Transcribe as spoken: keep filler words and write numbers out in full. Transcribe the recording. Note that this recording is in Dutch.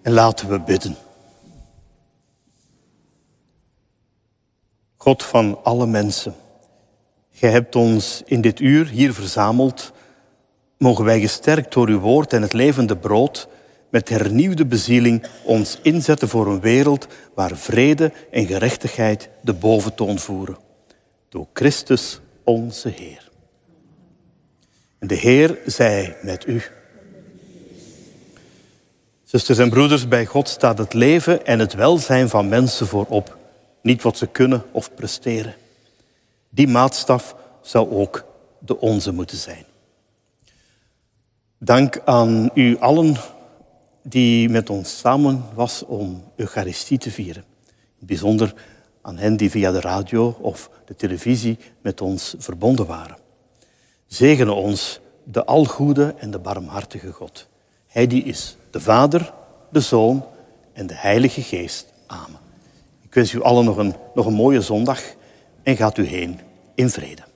En laten we bidden. God van alle mensen, gij hebt ons in dit uur hier verzameld. Mogen wij gesterkt door uw woord en het levende brood met hernieuwde bezieling ons inzetten voor een wereld waar vrede en gerechtigheid de boventoon voeren. Door Christus onze Heer. En de Heer zij met u. Zusters en broeders, bij God staat het leven en het welzijn van mensen voorop. Niet wat ze kunnen of presteren. Die maatstaf zou ook de onze moeten zijn. Dank aan u allen die met ons samen was om Eucharistie te vieren. Bijzonder aan hen die via de radio of de televisie met ons verbonden waren. Zegene ons de algoede en de barmhartige God. Hij die is de Vader, de Zoon en de Heilige Geest. Amen. Ik wens u allen nog een, nog een mooie zondag en gaat u heen in vrede.